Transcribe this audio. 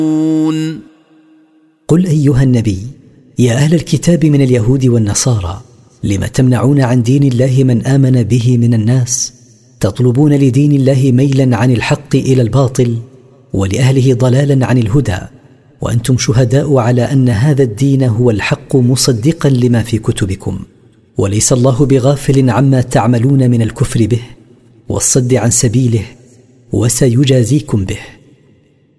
قل أيها النبي: يا أهل الكتاب من اليهود والنصارى، لم تمنعون عن دين الله من آمن به من الناس، تطلبون لدين الله ميلا عن الحق إلى الباطل، ولأهله ضلالا عن الهدى، وأنتم شهداء على أن هذا الدين هو الحق مصدقا لما في كتبكم، وليس الله بغافل عما تعملون من الكفر به والصد عن سبيله، وسيجازيكم به.